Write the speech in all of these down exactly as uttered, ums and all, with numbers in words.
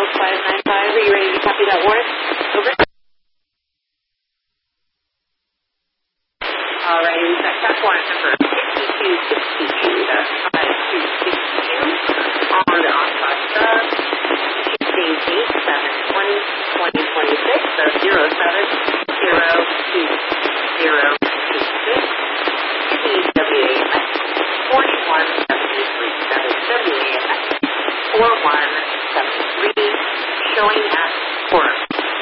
five nine five, are you ready to copy that warrant? Over. All right, we've got check warrant number fifty-two sixty-two, that's five two six two, on the Oshkosh sub, sixteen eight seven twenty twenty twenty-six, so zero seven zero two zero two six, to the W A M X forty-one seventy-three, that is W A M X forty-one seventy-three, showing at work.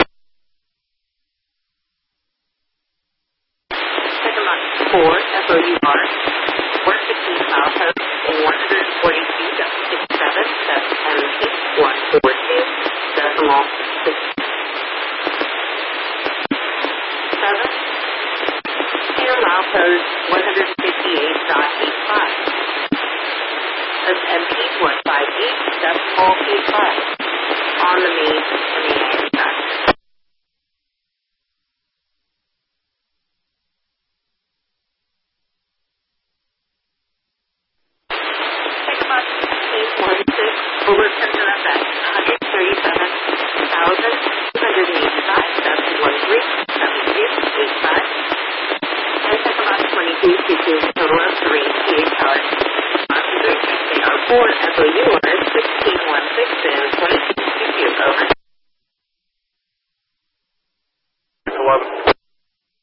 four F O U R, one fifteen Milepost, one forty-two, that's six seven, that's M P one forty-two, decimal six seven, and Milepost one fifty-eight dot eight five, that's M P one fifty-eight, decimal eight five, on the main M A M track. Over Central F X, one thirty-seven thousand two hundred eighty-five, that's one three seven two eight five. And Tecamac twenty-two, speaking total of three, T H R. Officers, they are four F O U orders, sixteen sixteen and twenty-two, over. eleven.